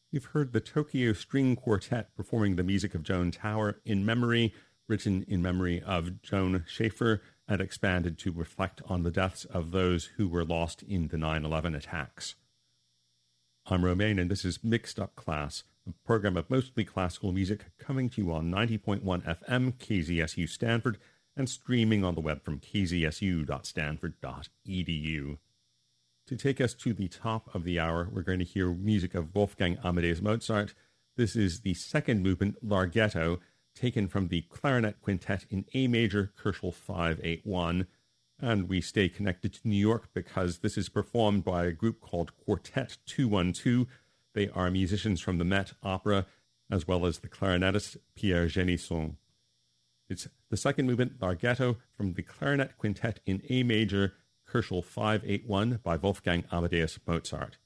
You've heard the Tokyo String Quartet performing the music of Joan Tower in memory, written in memory of Joan Schaefer, and expanded to reflect on the deaths of those who were lost in the 9/11 attacks. I'm Romain, and this is Mixed Up Class, a program of mostly classical music coming to you on 90.1 FM KZSU Stanford and streaming on the web from kzsu.stanford.edu. To take us to the top of the hour, we're going to hear music of Wolfgang Amadeus Mozart. This is the second movement, Larghetto, taken from the Clarinet Quintet in A major, Koelschel 581. And we stay connected to New York because this is performed by a group called Quartet 212. They are musicians from the Met Opera, as well as the clarinetist Pierre Génisson. It's the second movement, Larghetto, from the Clarinet Quintet in A major, Koelschel 581 by Wolfgang Amadeus Mozart.